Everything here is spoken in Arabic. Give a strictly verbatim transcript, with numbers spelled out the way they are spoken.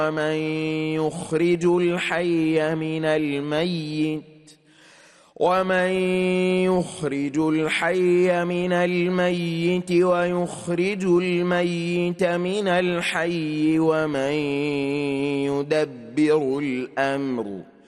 ومن يخرج الحي من الميت ومن يخرج الحي من الميت ويخرج الميت من الحي ومن يدبر الأمر